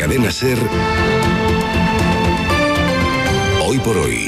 Cadena SER, Hoy por Hoy,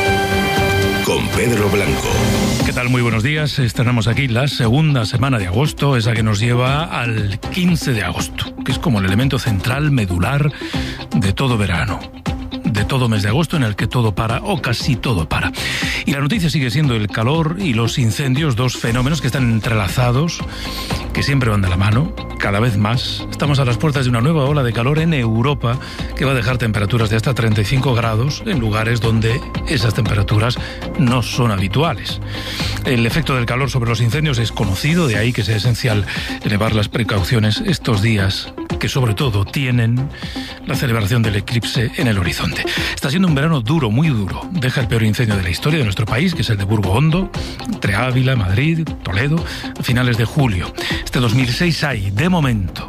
con Pedro Blanco. ¿Qué tal? Muy buenos días. Estrenamos aquí la segunda semana de agosto, esa que nos lleva al 15 de agosto, que es como el elemento central, medular de todo verano, de todo mes de agosto, en el que todo para, o casi todo para. Y la noticia sigue siendo el calor y los incendios, dos fenómenos que están entrelazados, que siempre van de la mano, cada vez más. Estamos a las puertas de una nueva ola de calor en Europa que va a dejar temperaturas de hasta 35 grados en lugares donde esas temperaturas no son habituales. El efecto del calor sobre los incendios es conocido, de ahí que sea esencial elevar las precauciones estos días, que sobre todo tienen la celebración del eclipse en el horizonte. Está siendo un verano duro, muy duro. Deja el peor incendio de la historia de nuestro país, que es el de Burgo Hondo, entre Ávila, Madrid, Toledo, a finales de julio. Este 2006 hay, de momento,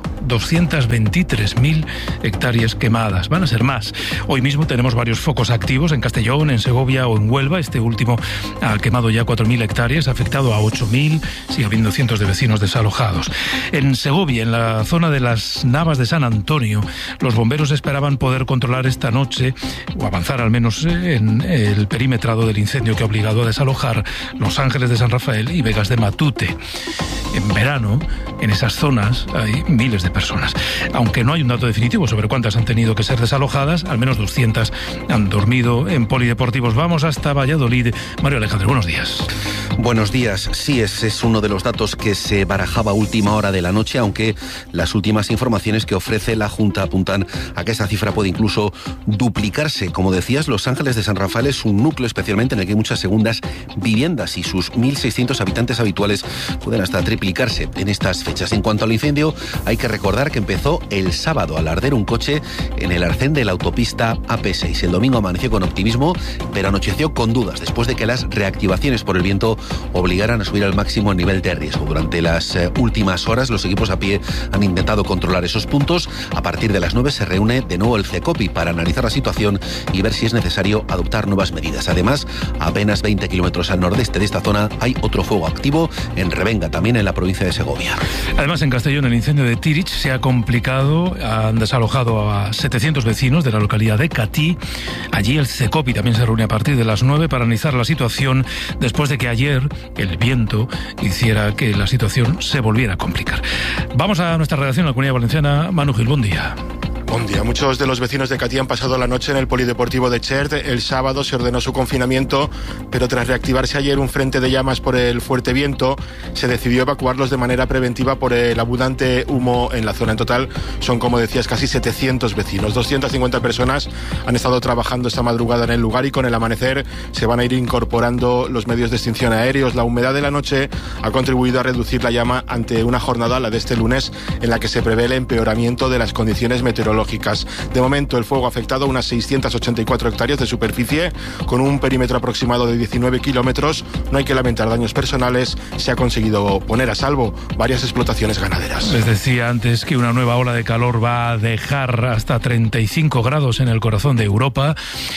223.000 hectáreas quemadas. Van a ser más. Hoy mismo tenemos varios focos activos en Castellón, en Segovia o en Huelva. Este último ha quemado ya 4.000 hectáreas, ha afectado a 8.000, sigue habiendo cientos de vecinos desalojados. En Segovia, en la zona de las Navas de San Antonio, los bomberos esperaban poder controlar esta noche, o avanzar al menos en el perimetrado del incendio que ha obligado a desalojar Los Ángeles de San Rafael y Vegas de Matute. En verano, en esas zonas hay miles de personas. Aunque no hay un dato definitivo sobre cuántas han tenido que ser desalojadas, al menos 200 han dormido en polideportivos. Vamos hasta Valladolid. Mario Alejandro, buenos días. Buenos días. Sí, ese es uno de los datos que se barajaba a última hora de la noche, aunque las últimas informaciones que ofrece la Junta apuntan a que esa cifra puede incluso duplicarse. Como decías, Los Ángeles de San Rafael es un núcleo especialmente en el que hay muchas segundas viviendas y sus 1.600 habitantes habituales pueden hasta triplicarse en estas fechas. En cuanto al incendio, hay que recordar que empezó el sábado al arder un coche en el arcén de la autopista AP6. El domingo amaneció con optimismo, pero anocheció con dudas después de que las reactivaciones por el viento obligaran a subir al máximo el nivel de riesgo. Durante las últimas horas, los equipos a pie han intentado controlar esos puntos. A partir de las 9 se reúne de nuevo el CECOPI para analizar la situación y ver si es necesario adoptar nuevas medidas. Además, a apenas 20 kilómetros al nordeste de esta zona hay otro fuego activo en Revenga, también en la provincia de Segovia. Además, en Castellón, el incendio de Tirich se ha complicado. Han desalojado a 700 vecinos de la localidad de Catí. Allí el CECOPI también se reúne a partir de las 9 para analizar la situación después de que ayer el viento hiciera que la situación se volviera a complicar. Vamos a nuestra redacción en la Comunidad Valenciana. Manu Gil, buen día. Buen día. Muchos de los vecinos de Catí han pasado la noche en el polideportivo de Chert. El sábado se ordenó su confinamiento, pero tras reactivarse ayer un frente de llamas por el fuerte viento, se decidió evacuarlos de manera preventiva por el abundante humo en la zona. En total son, como decías, casi 700 vecinos. 250 personas han estado trabajando esta madrugada en el lugar y con el amanecer se van a ir incorporando los medios de extinción aéreos. La humedad de la noche ha contribuido a reducir la llama ante una jornada, la de este lunes, en la que se prevé el empeoramiento de las condiciones meteorológicas. De momento, el fuego ha afectado unas 684 hectáreas de superficie, con un perímetro aproximado de 19 kilómetros. No hay que lamentar daños personales. Se ha conseguido poner a salvo varias explotaciones ganaderas. Les decía antes que una nueva ola de calor va a dejar hasta 35 grados en el corazón de Europa,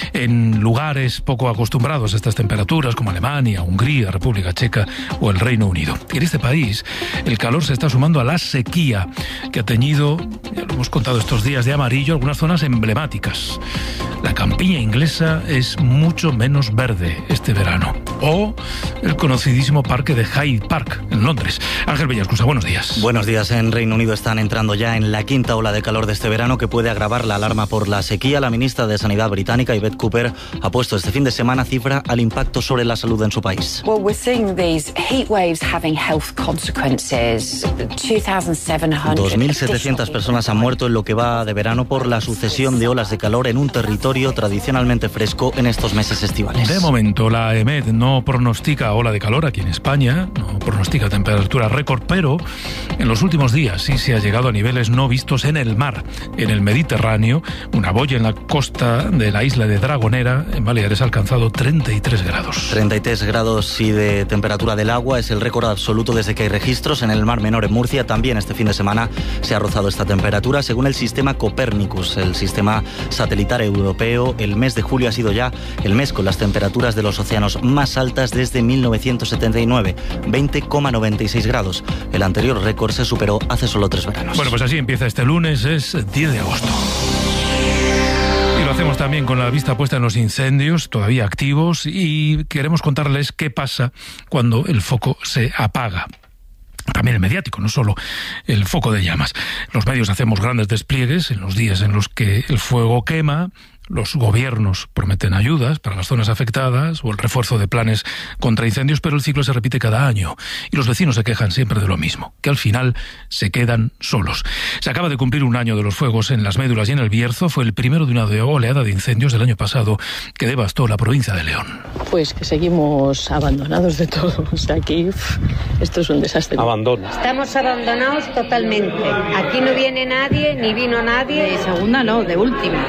en lugares poco acostumbrados a estas temperaturas, como Alemania, Hungría, República Checa o el Reino Unido. En este país, el calor se está sumando a la sequía que ha teñido, ya lo hemos contado estos días, de amarillo algunas zonas emblemáticas. La campiña inglesa es mucho menos verde este verano. O el conocidísimo parque de Hyde Park, en Londres. Ángel Bellascusa, buenos días. Buenos días. En Reino Unido están entrando ya en la quinta ola de calor de este verano, que puede agravar la alarma por la sequía. La ministra de Sanidad británica, Yvette Cooper, ha puesto este fin de semana cifra al impacto sobre la salud en su país. Well, we're seeing these heat waves having health consequences. 2.700 personas han muerto en lo que va de verano por la sucesión de olas de calor en un territorio tradicionalmente fresco en estos meses estivales. De momento, la EMED no pronostica ola de calor aquí en España, no pronostica temperatura récord, pero en los últimos días sí se ha llegado a niveles no vistos en el mar. En el Mediterráneo, una boya en la costa de la isla de Dragonera, en Baleares, ha alcanzado 33 grados. 33 grados y de temperatura del agua es el récord absoluto desde que hay registros. En el Mar Menor, en Murcia, también este fin de semana se ha rozado esta temperatura. Según el sistema Copernicus, el sistema satelital europeo, el mes de julio ha sido ya el mes con las temperaturas de los océanos más altas desde 1979, 20,96 grados. El anterior récord se superó hace solo 3 veranos. Bueno, pues así empieza este lunes, es 10 de agosto. hacemos también con la vista puesta en los incendios todavía activos y queremos contarles qué pasa cuando el foco se apaga. También el mediático, no solo el foco de llamas. Los medios hacemos grandes despliegues en los días en los que el fuego quema. Los gobiernos prometen ayudas para las zonas afectadas o el refuerzo de planes contra incendios, pero el ciclo se repite cada año y los vecinos se quejan siempre de lo mismo, que al final se quedan solos. Se acaba de cumplir un año de los fuegos en Las Médulas y en El Bierzo. Fue el primero de una oleada de incendios del año pasado que devastó la provincia de León. Pues que seguimos abandonados de todo. O sea, aquí esto es un desastre. Abandono. Estamos abandonados totalmente. Aquí no viene nadie, ni vino nadie. De segunda no, de última.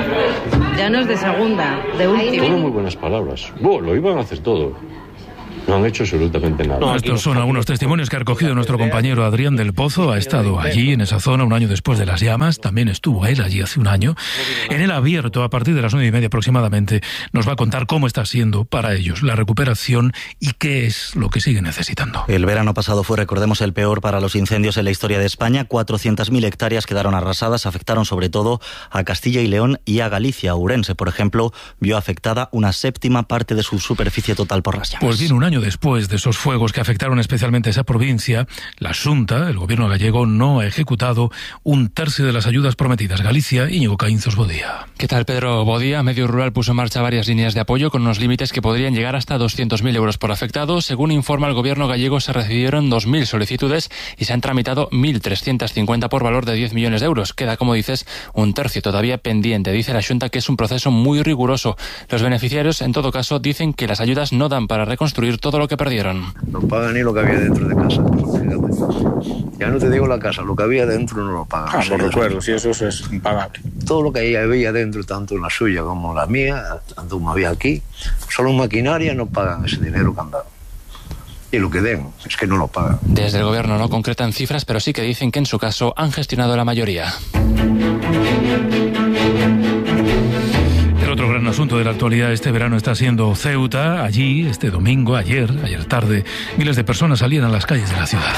Ya no es de segunda, de última. Fueron muy buenas palabras. Lo iban a hacer todo. No han hecho absolutamente nada. No, estos son algunos testimonios que ha recogido nuestro compañero Adrián del Pozo. Ha estado allí, en esa zona, un año después de las llamas. También estuvo él allí hace un año. En El Abierto, a partir de las 9:30 aproximadamente, nos va a contar cómo está siendo para ellos la recuperación y qué es lo que siguen necesitando. El verano pasado fue, recordemos, el peor para los incendios en la historia de España. 400.000 hectáreas quedaron arrasadas. Afectaron sobre todo a Castilla y León y a Galicia. Ourense, por ejemplo, vio afectada una séptima parte de su superficie total por las llamas. Pues bien, un año después de esos fuegos que afectaron especialmente a esa provincia, la Xunta, el gobierno gallego, no ha ejecutado un tercio de las ayudas prometidas. Galicia, Íñigo Caínzos Bodía. ¿Qué tal, Pedro? Bodía, Medio Rural, puso en marcha varias líneas de apoyo con unos límites que podrían llegar hasta 200.000 euros por afectado. Según informa el gobierno gallego, se recibieron 2.000 solicitudes y se han tramitado 1.350 por valor de 10 millones de euros. Queda, como dices, un tercio todavía pendiente. Dice la Xunta que es un proceso muy riguroso. Los beneficiarios, en todo caso, dicen que las ayudas no dan para reconstruir todo lo que perdieron. No pagan ni lo que había dentro de casa, fíjate. Ya no te digo la casa, lo que había dentro no lo pagan. Por recuerdo, si eso es impagable. Todo lo que había dentro, tanto en la suya como en la mía, tanto como había aquí, solo en maquinaria no pagan ese dinero que han dado. Y lo que den, es que no lo pagan. Desde el gobierno no concretan cifras, pero sí que dicen que en su caso han gestionado la mayoría. Otro gran asunto de la actualidad este verano está siendo Ceuta. Allí, este domingo, ayer tarde, miles de personas salían a las calles de la ciudad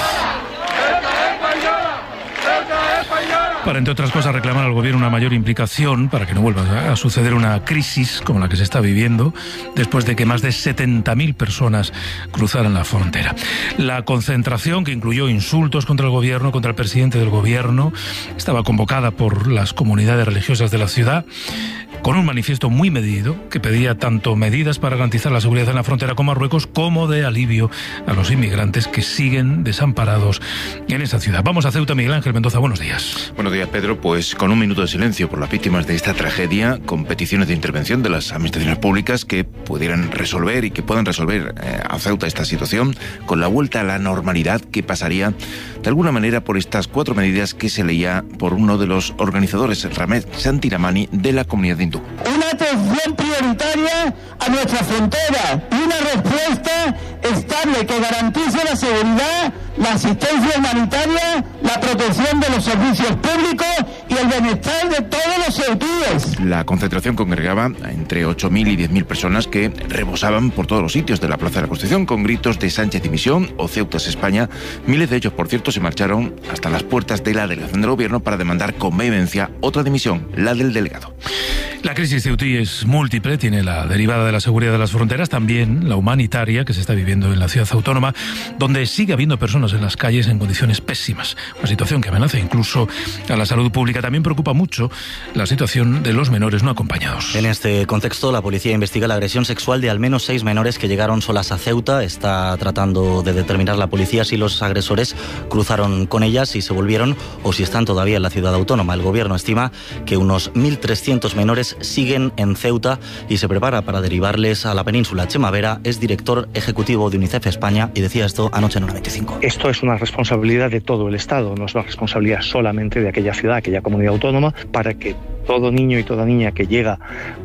para, entre otras cosas, reclamar al gobierno una mayor implicación para que no vuelva a suceder una crisis como la que se está viviendo después de que más de 70.000 personas cruzaran la frontera. La concentración, que incluyó insultos contra el gobierno, contra el presidente del gobierno, estaba convocada por las comunidades religiosas de la ciudad, con un manifiesto muy medido que pedía tanto medidas para garantizar la seguridad en la frontera con Marruecos como de alivio a los inmigrantes que siguen desamparados en esa ciudad. Vamos a Ceuta. Miguel Ángel Mendoza, buenos días. Buenos días, Pedro. Pues con un minuto de silencio por las víctimas de esta tragedia, con peticiones de intervención de las administraciones públicas que pudieran resolver y que puedan resolver a Ceuta esta situación, con la vuelta a la normalidad que pasaría de alguna manera por estas 4 medidas que se leía por uno de los organizadores, Ramed Santiramani, de la comunidad hindú. Una atención prioritaria a nuestra frontera y una respuesta estable que garantice la seguridad, la asistencia humanitaria, la protección de los servicios públicos y el bienestar de todos los ceutíes. La concentración congregaba a entre 8.000 y 10.000 personas que rebosaban por todos los sitios de la Plaza de la Constitución con gritos de Sánchez dimisión o Ceuta es España. Miles de ellos, por cierto, se marcharon hasta las puertas de la delegación del gobierno para demandar con vehemencia otra dimisión, la del delegado. La crisis ceutí es múltiple, tiene la derivada de la seguridad de las fronteras, también la humanitaria que se está viviendo en la ciudad autónoma, donde sigue habiendo personas en las calles en condiciones pésimas, una situación que amenaza incluso a la salud pública. También preocupa mucho la situación de los menores no acompañados. En este contexto, la policía investiga la agresión sexual de al menos 6 menores que llegaron solas a Ceuta. Está tratando de determinar la policía si los agresores cruzaron con ellas, si se volvieron o si están todavía en la ciudad autónoma. El gobierno estima que unos 1.300 menores siguen en Ceuta y se prepara para derivarles a la península. Chema Vera es director ejecutivo de UNICEF España y decía esto anoche en 1:25. Esto es una responsabilidad de todo el Estado, no es una responsabilidad solamente de aquella ciudad, aquella comunidad autónoma, para que todo niño y toda niña que llega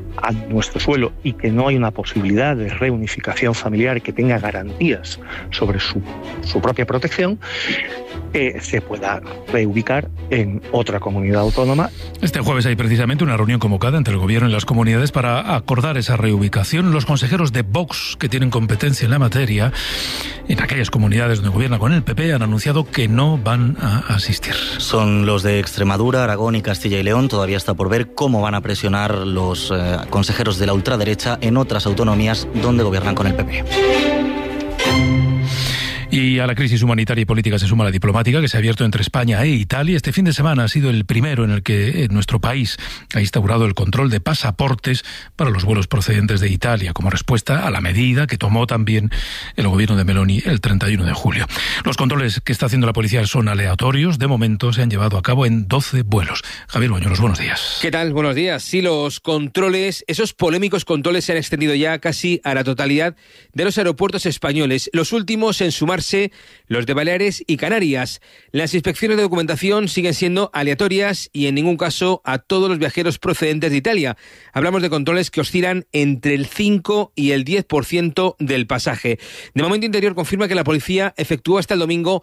a nuestro suelo y que no hay una posibilidad de reunificación familiar y que tenga garantías sobre su propia protección, se pueda reubicar en otra comunidad autónoma. Este jueves hay precisamente una reunión convocada entre el Gobierno y las comunidades para acordar esa reubicación. Los consejeros de Vox, que tienen competencia en la materia, en aquellas comunidades donde gobierna con el PP, han anunciado que no van a asistir. Son los de Extremadura, Aragón y Castilla y León. Todavía está por ver cómo van a presionar los consejeros de la ultraderecha en otras autonomías donde gobiernan con el PP. Y a la crisis humanitaria y política se suma la diplomática que se ha abierto entre España e Italia. Este fin de semana ha sido el primero en el que nuestro país ha instaurado el control de pasaportes para los vuelos procedentes de Italia, como respuesta a la medida que tomó también el gobierno de Meloni el 31 de julio. Los controles que está haciendo la policía son aleatorios. De momento se han llevado a cabo en 12 vuelos. Javier Bañuelos, buenos días. ¿Qué tal? Buenos días. Sí, los controles, esos polémicos controles se han extendido ya casi a la totalidad de los aeropuertos españoles. Los últimos en sumar los de Baleares y Canarias. Las inspecciones de documentación siguen siendo aleatorias y en ningún caso a todos los viajeros procedentes de Italia. Hablamos de controles que oscilan entre el 5 y el 10% del pasaje. De momento Interior confirma que la policía efectuó hasta el domingo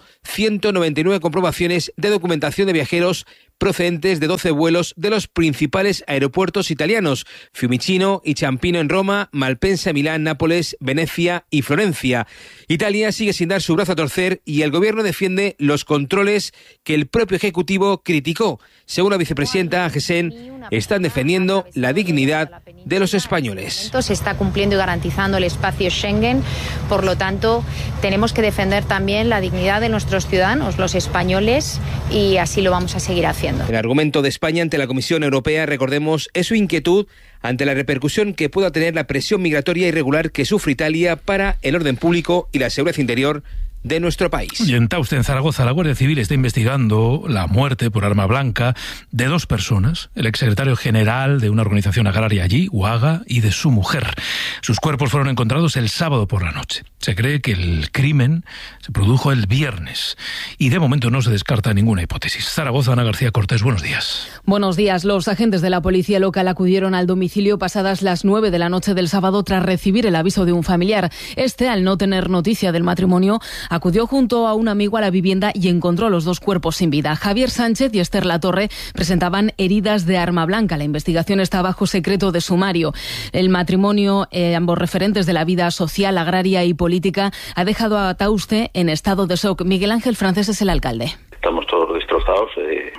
199 comprobaciones de documentación de viajeros procedentes de 12 vuelos de los principales aeropuertos italianos: Fiumicino y Ciampino en Roma, Malpensa, Milán, Nápoles, Venecia y Florencia. Italia sigue sin dar su brazo a torcer y el gobierno defiende los controles que el propio Ejecutivo criticó. Según la vicepresidenta Agesen, están defendiendo la dignidad de los españoles. Se está cumpliendo y garantizando el espacio Schengen, por lo tanto tenemos que defender también la dignidad de nuestros ciudadanos, los españoles, y así lo vamos a seguir haciendo. El argumento de España ante la Comisión Europea, recordemos, es su inquietud ante la repercusión que pueda tener la presión migratoria irregular que sufre Italia para el orden público y la seguridad interior de nuestro país. Y en Tauste, en Zaragoza, la Guardia Civil está investigando la muerte por arma blanca de 2 personas, el exsecretario general de una organización agraria allí, UAGA, y de su mujer. Sus cuerpos fueron encontrados el sábado por la noche. Se cree que el crimen se produjo el viernes y de momento no se descarta ninguna hipótesis. Zaragoza, Ana García Cortés, buenos días. Buenos días. Los agentes de la policía local acudieron al domicilio pasadas las 9 de la noche del sábado tras recibir el aviso de un familiar. Este, al no tener noticia del matrimonio, acudió junto a un amigo a la vivienda y encontró los 2 cuerpos sin vida. Javier Sánchez y Esther Latorre presentaban heridas de arma blanca. La investigación está bajo secreto de sumario. El matrimonio, ambos referentes de la vida social, agraria y política, ha dejado a Tauste en estado de shock. Miguel Ángel Francés es el alcalde. Estamos todos destrozados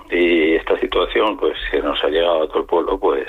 y esta situación pues que nos ha llegado a todo el pueblo, pues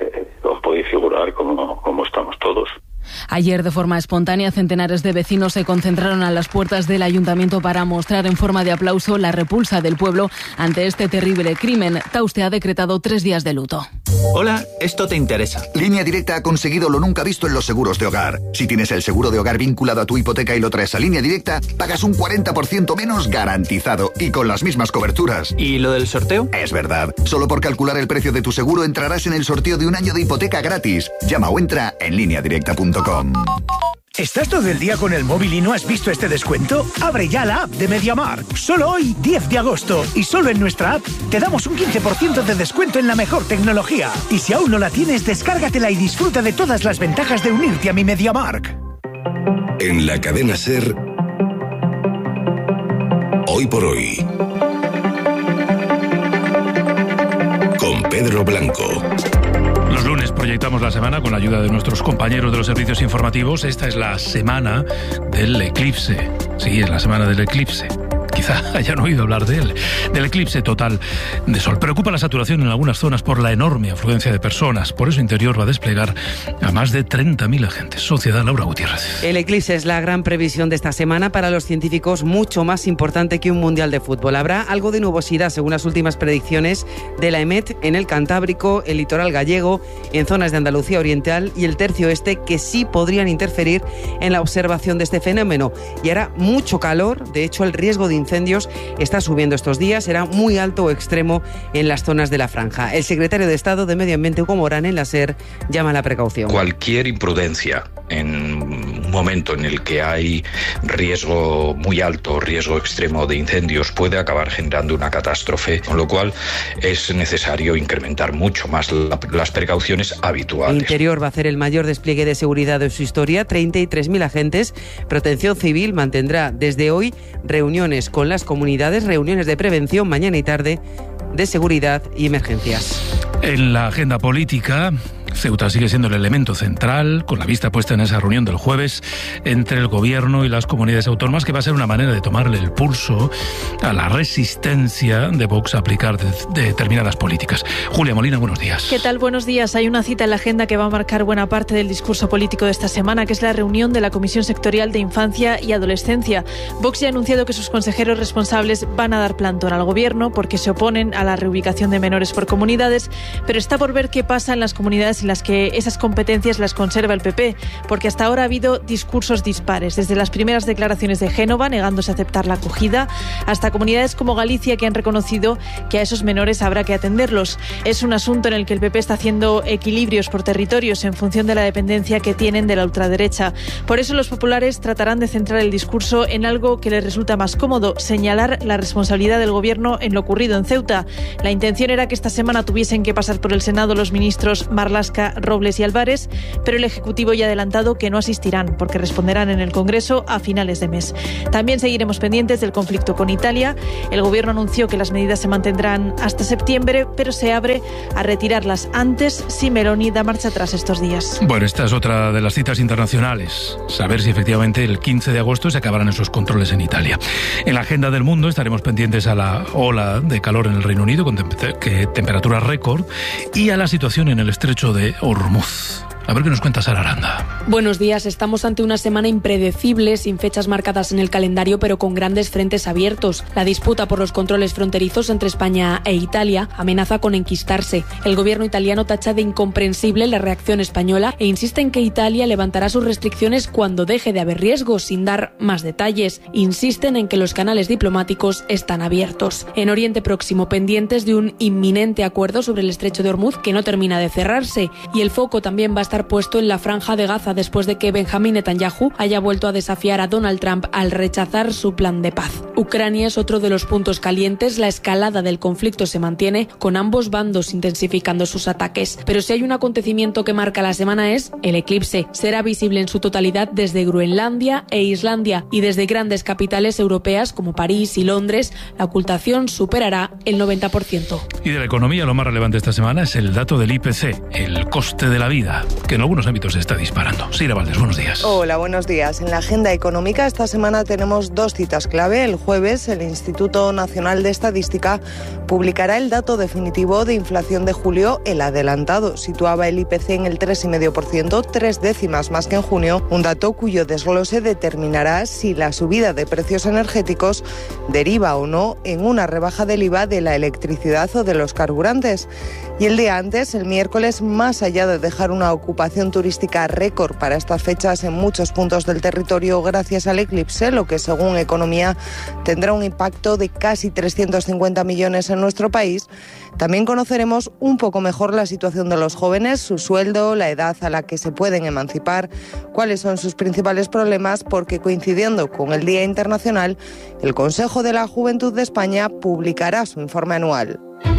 os podéis figurar cómo estamos todos. Ayer, de forma espontánea, centenares de vecinos se concentraron a las puertas del ayuntamiento para mostrar en forma de aplauso la repulsa del pueblo ante este terrible crimen. Tauste ha decretado 3 días de luto. Hola, esto te interesa. Línea Directa ha conseguido lo nunca visto en los seguros de hogar. Si tienes el seguro de hogar vinculado a tu hipoteca y lo traes a Línea Directa, pagas un 40% menos garantizado y con las mismas coberturas. ¿Y lo del sorteo? Es verdad. Solo por calcular el precio de tu seguro entrarás en el sorteo de un año de hipoteca gratis. Llama o entra en lineadirecta.com. ¿Estás todo el día con el móvil y no has visto este descuento? Abre ya la app de MediaMarkt. Solo hoy, 10 de agosto. Y solo en nuestra app te damos un 15% de descuento en la mejor tecnología. Y si aún no la tienes, descárgatela y disfruta de todas las ventajas de unirte a mi MediaMarkt. En la cadena SER, Hoy por Hoy, con Pedro Blanco. Los lunes proyectamos la semana con la ayuda de nuestros compañeros de los servicios informativos. Esta es la semana del eclipse. Sí, es la semana del eclipse. Quizá hayan oído hablar de él, del eclipse total de sol. Preocupa la saturación en algunas zonas por la enorme afluencia de personas. Por eso Interior va a desplegar a más de 30.000 agentes. Sociedad, Laura Gutiérrez. El eclipse es la gran previsión de esta semana para los científicos, mucho más importante que un mundial de fútbol. Habrá algo de nubosidad, según las últimas predicciones de la EMET, en el Cantábrico, el litoral gallego, en zonas de Andalucía Oriental y el tercio oeste, que sí podrían interferir en la observación de este fenómeno. Y hará mucho calor. De hecho, el riesgo de incendios está subiendo estos días, será muy alto o extremo en las zonas de la franja. El secretario de Estado de Medio Ambiente, Hugo Morán, en la SER, llama a la precaución. Cualquier imprudencia en momento en el que hay riesgo muy alto, riesgo extremo de incendios, puede acabar generando una catástrofe, con lo cual es necesario incrementar mucho más las precauciones habituales. Interior va a hacer el mayor despliegue de seguridad de su historia, 33.000 agentes. Protección Civil mantendrá desde hoy reuniones con las comunidades, reuniones de prevención mañana y tarde, de seguridad y emergencias. En la agenda política, Ceuta sigue siendo el elemento central, con la vista puesta en esa reunión del jueves entre el Gobierno y las comunidades autónomas, que va a ser una manera de tomarle el pulso a la resistencia de Vox a aplicar determinadas políticas. Julia Molina, buenos días. ¿Qué tal? Buenos días. Hay una cita en la agenda que va a marcar buena parte del discurso político de esta semana, que es la reunión de la Comisión Sectorial de Infancia y Adolescencia. Vox ya ha anunciado que sus consejeros responsables van a dar plantón al Gobierno porque se oponen a la reubicación de menores por comunidades, pero está por ver qué pasa en las comunidades en las que esas competencias las conserva el PP, porque hasta ahora ha habido discursos dispares, desde las primeras declaraciones de Génova negándose a aceptar la acogida, hasta comunidades como Galicia que han reconocido que a esos menores habrá que atenderlos. Es un asunto en el que el PP está haciendo equilibrios por territorios en función de la dependencia que tienen de la ultraderecha. Por eso los populares tratarán de centrar el discurso en algo que les resulta más cómodo, señalar la responsabilidad del Gobierno en lo ocurrido en Ceuta. La intención era que esta semana tuviesen que pasar por el Senado los ministros Marlaska, Robles y Álvarez, pero el Ejecutivo ya ha adelantado que no asistirán porque responderán en el Congreso a finales de mes. También seguiremos pendientes del conflicto con Italia. El Gobierno anunció que las medidas se mantendrán hasta septiembre, pero se abre a retirarlas antes si Meloni da marcha atrás estos días. Bueno, esta es otra de las citas internacionales. Saber si efectivamente el 15 de agosto se acabarán esos controles en Italia. En la agenda del mundo estaremos pendientes a la ola de calor en el Reino Unido con temperaturas récord y a la situación en el estrecho de Hormuz. A ver qué nos cuenta Sara Aranda. Buenos días. Estamos ante una semana impredecible, sin fechas marcadas en el calendario, pero con grandes frentes abiertos. La disputa por los controles fronterizos entre España e Italia amenaza con enquistarse. El gobierno italiano tacha de incomprensible la reacción española e insiste en que Italia levantará sus restricciones cuando deje de haber riesgos, sin dar más detalles. Insisten en que los canales diplomáticos están abiertos. En Oriente Próximo, pendientes de un inminente acuerdo sobre el estrecho de Hormuz que no termina de cerrarse. Y el foco también va a estar puesto en la franja de Gaza después de que Benjamín Netanyahu haya vuelto a desafiar a Donald Trump al rechazar su plan de paz. Ucrania es otro de los puntos calientes. La escalada del conflicto se mantiene, con ambos bandos intensificando sus ataques. Pero si hay un acontecimiento que marca la semana es el eclipse. Será visible en su totalidad desde Groenlandia e Islandia, y desde grandes capitales europeas como París y Londres la ocultación superará el 90%. Y de la economía, lo más relevante esta semana es el dato del IPC, el coste de la vida, que en algunos ámbitos se está disparando. Sira Valdés, buenos días. Hola, buenos días. En la agenda económica esta semana tenemos dos citas clave. El jueves, el Instituto Nacional de Estadística publicará el dato definitivo de inflación de julio. El adelantado situaba el IPC en el 3,5%, 3 décimas más que en junio, un dato cuyo desglose determinará si la subida de precios energéticos deriva o no en una rebaja del IVA de la electricidad o de los carburantes. Y el día antes, el miércoles, más allá de dejar una ocupación turística récord para estas fechas en muchos puntos del territorio gracias al eclipse, lo que según Economía tendrá un impacto de casi 350 millones en nuestro país, también conoceremos un poco mejor la situación de los jóvenes, su sueldo, la edad a la que se pueden emancipar, cuáles son sus principales problemas, porque coincidiendo con el Día Internacional, el Consejo de la Juventud de España publicará su informe anual.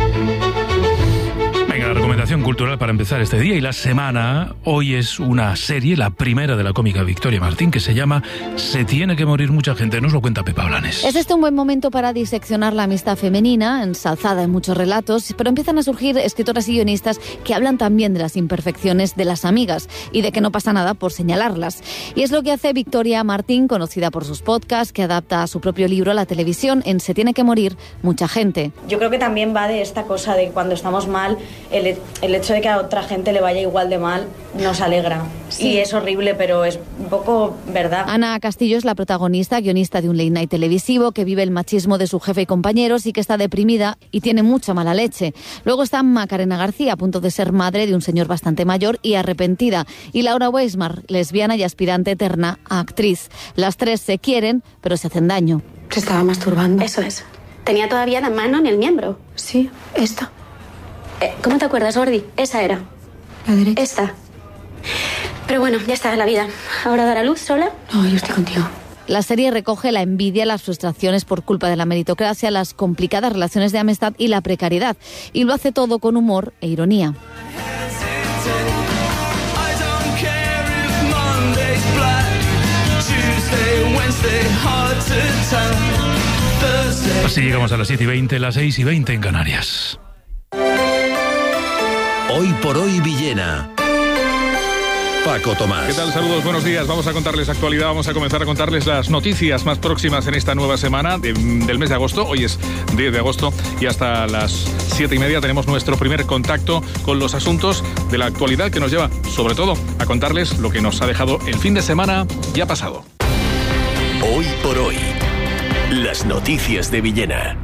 Venga, la recomendación cultural para empezar este día y la semana. Hoy es una serie, la primera de la cómica Victoria Martín, que se llama Se tiene que morir mucha gente. Nos lo cuenta Pepa Blanes. Es este un buen momento para diseccionar la amistad femenina, ensalzada en muchos relatos, pero empiezan a surgir escritoras y guionistas que hablan también de las imperfecciones de las amigas y de que no pasa nada por señalarlas. Y es lo que hace Victoria Martín, conocida por sus podcasts, que adapta su propio libro a la televisión en Se tiene que morir mucha gente. Yo creo que también va de esta cosa de cuando estamos mal, el hecho de que a otra gente le vaya igual de mal nos alegra. Sí. Y es horrible, pero es un poco verdad. Ana Castillo es la protagonista, guionista de un late night televisivo que vive el machismo de su jefe y compañeros y que está deprimida y tiene mucha mala leche. Luego está Macarena García, a punto de ser madre de un señor bastante mayor y arrepentida. Y Laura Weismar, lesbiana y aspirante eterna a actriz. Las tres se quieren, pero se hacen daño. Se estaba masturbando. Eso es. Tenía todavía la mano en el miembro. Sí, esta. ¿Cómo te acuerdas, Gordi? Esa era. La derecha. Esta. Pero bueno, ya está, la vida. Ahora dar a luz sola. No, yo estoy contigo. La serie recoge la envidia, las frustraciones por culpa de la meritocracia, las complicadas relaciones de amistad y la precariedad. Y lo hace todo con humor e ironía. Así llegamos a las 7:20, las 6:20 en Canarias. Hoy por hoy Villena. Paco Tomás. ¿Qué tal? Saludos, buenos días. Vamos a contarles actualidad, vamos a comenzar a contarles las noticias más próximas en esta nueva semana del mes de agosto. Hoy es 10 de agosto y hasta las 7:30 tenemos nuestro primer contacto con los asuntos de la actualidad que nos lleva, sobre todo, a contarles lo que nos ha dejado el fin de semana ya pasado. Hoy por hoy, las noticias de Villena.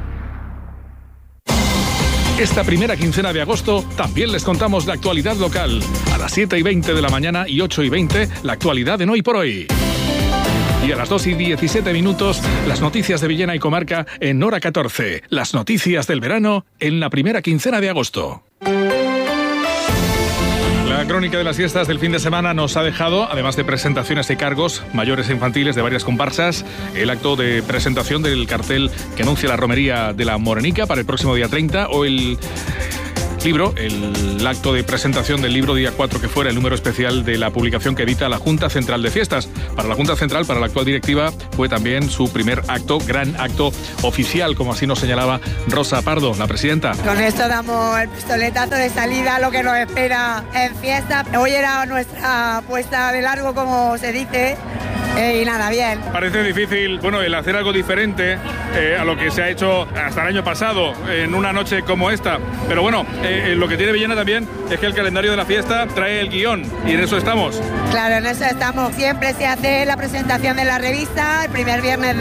Esta primera quincena de agosto también les contamos la actualidad local. A las 7:20 de la mañana y 8:20, la actualidad en Hoy por Hoy. Y a las 2:17, las noticias de Villena y comarca en hora 14. Las noticias del verano en la primera quincena de agosto. La crónica de las fiestas del fin de semana nos ha dejado, además de presentaciones de cargos mayores e infantiles de varias comparsas, el acto de presentación del cartel que anuncia la romería de la Morenica para el próximo día 30 o el acto de presentación del libro día 4, que fuera el número especial de la publicación que edita la Junta Central de Fiestas. Para la Junta Central, para la actual directiva, fue también su primer acto, gran acto oficial, como así nos señalaba Rosa Pardo, la presidenta. Con esto damos el pistoletazo de salida a lo que nos espera en fiesta. Hoy era nuestra puesta de largo, como se dice. Y nada, bien. Parece difícil, el hacer algo diferente a lo que se ha hecho hasta el año pasado, en una noche como esta. Pero lo que tiene Villena también es que el calendario de la fiesta trae el guión, y en eso estamos. Claro, en eso estamos. Siempre se hace la presentación de la revista el primer viernes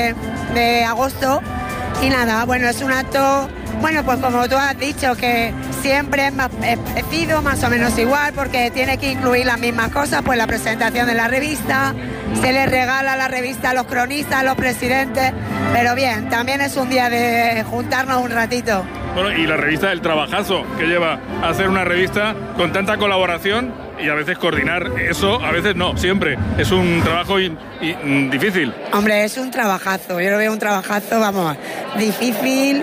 de agosto. Y nada, es un acto, pues como tú has dicho, que siempre es parecido, más o menos igual, porque tiene que incluir las mismas cosas, pues la presentación de la revista, se les regala la revista a los cronistas, a los presidentes, pero bien, también es un día de juntarnos un ratito. Y la revista, el trabajazo que lleva a hacer una revista con tanta colaboración y a veces coordinar eso, a veces no, siempre. Es un trabajo difícil. Hombre, es un trabajazo, yo lo veo un trabajazo, difícil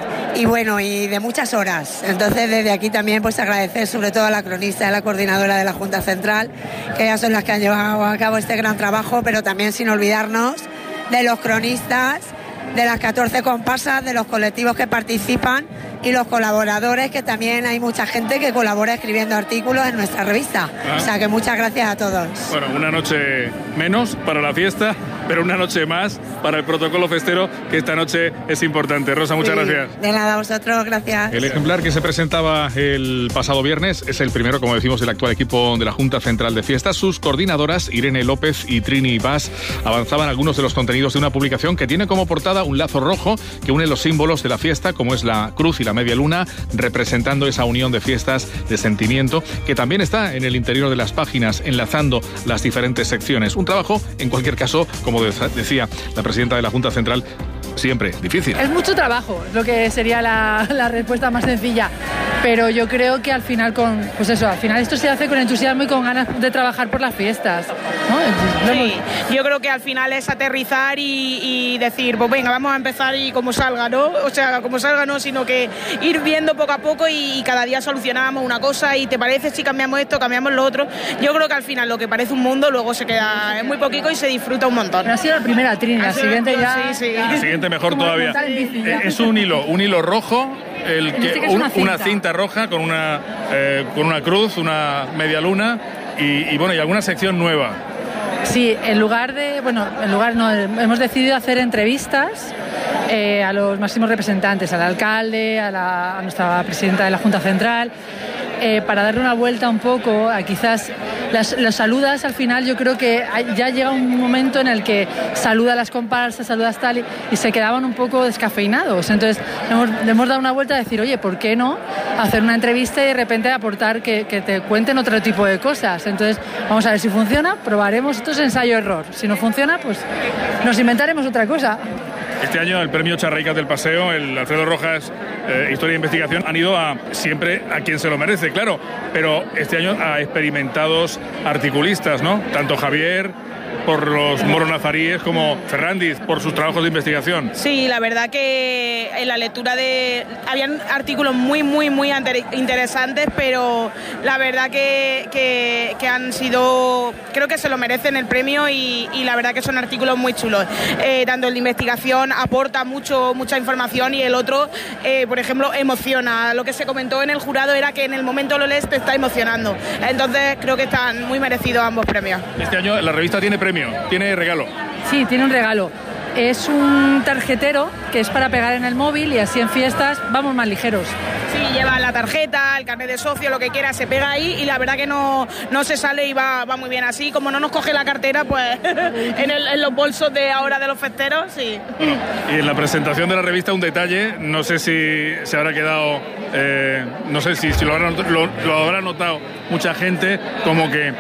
y de muchas horas. Entonces, desde aquí también pues agradecer sobre todo a la cronista y a la coordinadora de la Junta Central, que ellas son las que han llevado a cabo este gran trabajo, pero también sin olvidarnos de los cronistas, de las 14 comparsas, de los colectivos que participan y los colaboradores, que también hay mucha gente que colabora escribiendo artículos en nuestra revista. O sea que muchas gracias a todos. Una noche menos para la fiesta, pero una noche más para el protocolo festero, que esta noche es importante. Rosa, muchas gracias. De nada, a vosotros, gracias. El ejemplar que se presentaba el pasado viernes es el primero, como decimos, del actual equipo de la Junta Central de Fiestas. Sus coordinadoras, Irene López y Trini Bas, avanzaban algunos de los contenidos de una publicación que tiene como portada un lazo rojo que une los símbolos de la fiesta, como es la cruz y la media luna, representando esa unión de fiestas, de sentimiento, que también está en el interior de las páginas, enlazando las diferentes secciones. Un trabajo, en cualquier caso, como decía la presidenta de la Junta Central, siempre difícil. Es mucho trabajo, es lo que sería la respuesta más sencilla, pero yo creo que al final al final esto se hace con entusiasmo y con ganas de trabajar por las fiestas, ¿no? Sí, yo creo que al final es aterrizar y decir, pues venga, vamos a empezar y como salga, ¿no? O sea, como salga no, sino que ir viendo poco a poco y cada día solucionamos una cosa y te parece si cambiamos esto, cambiamos lo otro. Yo creo que al final lo que parece un mundo luego se queda muy poquito y se disfruta un montón. Ha sido la primera, Trini, la siguiente ya... Sí. La siguiente mejor todavía. Es un hilo rojo, una cinta roja con una cruz, una media luna y alguna sección nueva. Sí, hemos decidido hacer entrevistas a los máximos representantes, al alcalde, a nuestra presidenta de la Junta Central, para darle una vuelta un poco a quizás las saludas. Al final yo creo que ya llega un momento en el que saluda a las comparsas, saludas tal y se quedaban un poco descafeinados. Entonces le hemos dado una vuelta a decir, oye, ¿por qué no hacer una entrevista y de repente aportar que te cuenten otro tipo de cosas? Entonces vamos a ver si funciona, probaremos, esto es ensayo-error. Si no funciona, pues nos inventaremos otra cosa. Este año el premio Charraicas del Paseo, el Alfredo Rojas Historia de Investigación han ido siempre a quien se lo merece, claro, pero este año a experimentados articulistas, ¿no? Tanto Javier por los moros nazaríes como Ferrandiz por sus trabajos de investigación. Sí, la verdad que en la lectura habían artículos muy interesantes, pero la verdad que han sido, creo que se lo merecen el premio y la verdad que son artículos muy chulos. Tanto el de investigación aporta mucha información y el otro, por ejemplo, emociona. Lo que se comentó en el jurado era que en el momento lo lees te está emocionando. Entonces creo que están muy merecidos ambos premios. Este año la revista tiene premio, tiene regalo. Sí, tiene un regalo. Es un tarjetero que es para pegar en el móvil y así en fiestas vamos más ligeros. Sí, lleva la tarjeta, el carnet de socio, lo que quiera, se pega ahí y la verdad que no se sale y va muy bien así. Como no nos coge la cartera, pues en los bolsos de ahora de los festeros, sí. Bueno, y en la presentación de la revista un detalle, no sé si se habrá quedado, no sé si lo habrá notado mucha gente, como que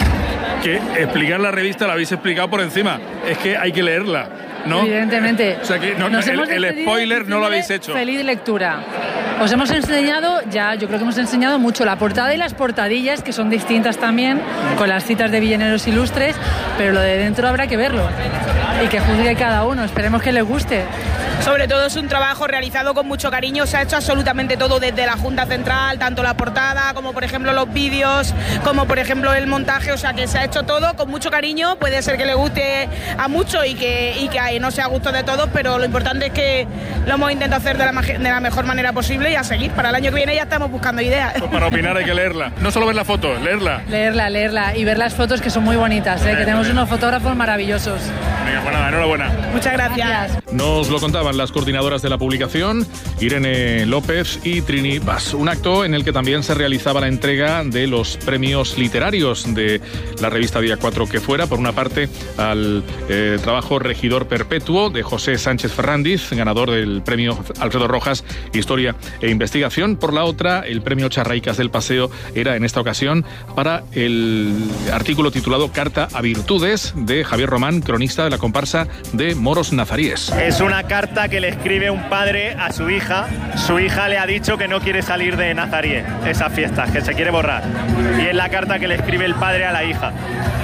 explicar la revista la habéis explicado por encima. Es que hay que leerla, ¿no? Evidentemente. O sea que el spoiler no lo habéis hecho. Feliz lectura. Os hemos enseñado, yo creo que hemos enseñado mucho la portada y las portadillas, que son distintas también, con las citas de villaneros ilustres, pero lo de dentro habrá que verlo y que juzgue cada uno. Esperemos que les guste. Sobre todo es un trabajo realizado con mucho cariño, se ha hecho absolutamente todo desde la Junta Central, tanto la portada como por ejemplo los vídeos, como por ejemplo el montaje, o sea que se ha hecho todo con mucho cariño. Puede ser que le guste a muchos y que no sea a gusto de todos, pero lo importante es que lo hemos intentado hacer de la mejor manera posible y a seguir. Para el año que viene ya estamos buscando ideas. Pues para opinar hay que leerla, no solo ver la foto, leerla. Leerla y ver las fotos, que son muy bonitas, que tenemos unos fotógrafos maravillosos. Venga, pues nada, enhorabuena. Muchas gracias. Nos lo contaban las coordinadoras de la publicación, Irene López y Trini Bas. Un acto en el que también se realizaba la entrega de los premios literarios de la revista Día 4 que fuera. Por una parte, al trabajo Regidor Perpetuo de José Sánchez Ferrandiz, ganador del premio Alfredo Rojas, Historia e Investigación. Por la otra, el premio Charraicas del Paseo era en esta ocasión para el artículo titulado Carta a Virtudes de Javier Román, cronista de la comparsa de Moros Nazaríes. Es una carta que le escribe un padre a su hija. Su hija le ha dicho que no quiere salir de Nazarí, esas fiestas, que se quiere borrar. Y es la carta que le escribe el padre a la hija.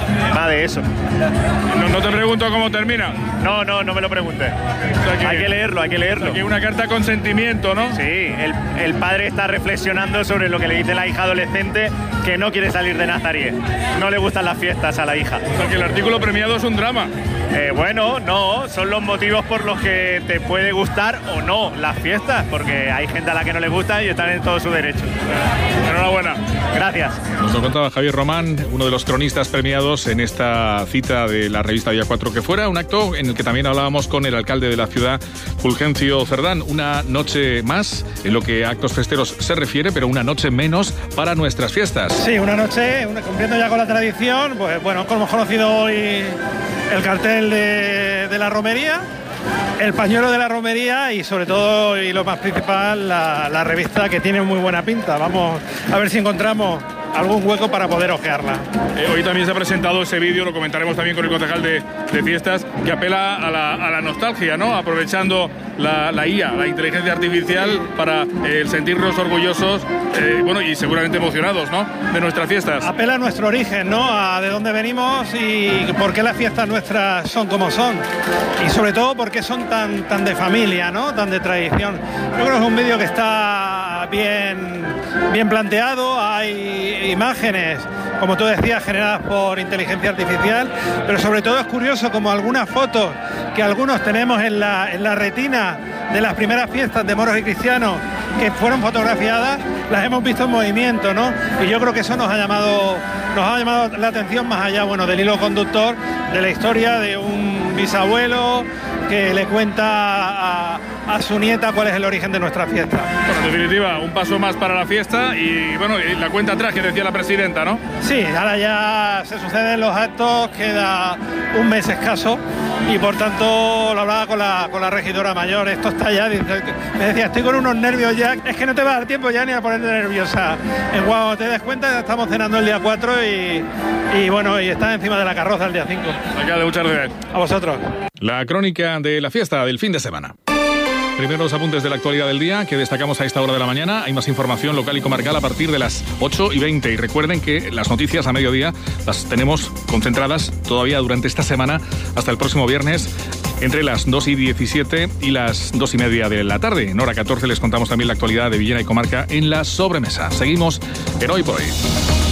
Va de eso. No te pregunto cómo termina. No me lo preguntes. O sea hay que leerlo. O sea que una carta con sentimiento, ¿no? Sí, el padre está reflexionando sobre lo que le dice la hija adolescente, que no quiere salir de Nazarí. No le gustan las fiestas a la hija. O sea que el artículo premiado es un drama. Bueno, no, son los motivos por los que te puede gustar o no las fiestas, porque hay gente a la que no le gusta y están en todo su derecho. Enhorabuena. Gracias. Nos lo contaba Javier Román, uno de los cronistas premiados en esta cita de la revista Día 4 que fuera, un acto en el que también hablábamos con el alcalde de la ciudad, Fulgencio Cerdán. Una noche más en lo que a actos festeros se refiere, pero una noche menos para nuestras fiestas. Sí, una noche, cumpliendo ya con la tradición, pues bueno, como hemos conocido hoy el cartel de la romería, el pañuelo de la romería y sobre todo, y lo más principal, la revista, que tiene muy buena pinta. Vamos a ver si encontramos algún hueco para poder ojearla. Hoy también se ha presentado ese vídeo, lo comentaremos también con el concejal de fiestas, que apela a la nostalgia, ¿no? Aprovechando la IA, la inteligencia artificial, para sentirnos orgullosos, y seguramente emocionados, ¿no?, de nuestras fiestas. Apela a nuestro origen, ¿no?, a de dónde venimos y por qué las fiestas nuestras son como son. Y sobre todo por qué son tan de familia, ¿no?, tan de tradición. Yo creo que es un vídeo que está bien planteado. Hay imágenes, como tú decías, generadas por inteligencia artificial, pero sobre todo es curioso como algunas fotos que algunos tenemos en la retina de las primeras fiestas de moros y cristianos que fueron fotografiadas, las hemos visto en movimiento, ¿no? Y yo creo que eso nos ha llamado la atención, más allá, del hilo conductor de la historia de un bisabuelo que le cuenta a su nieta cuál es el origen de nuestra fiesta. Bueno, en definitiva, un paso más para la fiesta y la cuenta atrás que decía la presidenta, ¿no? Sí, ahora ya se suceden los actos, queda un mes escaso y por tanto lo hablaba con la regidora mayor, esto está ya, me decía, estoy con unos nervios ya, es que no te va a dar tiempo ya ni a ponerte nerviosa. En cuanto te des cuenta, ya estamos cenando el día 4 y estás encima de la carroza el día 5. Alcalde, muchas gracias. A vosotros. La crónica de la fiesta del fin de semana. Primeros apuntes de la actualidad del día que destacamos a esta hora de la mañana. Hay más información local y comarcal a partir de las 8:20. Y recuerden que las noticias a mediodía las tenemos concentradas todavía durante esta semana hasta el próximo viernes entre las 2:17 y las 2:30 de la tarde. En hora 14 les contamos también la actualidad de Villena y comarca en la sobremesa. Seguimos en Hoy por Hoy.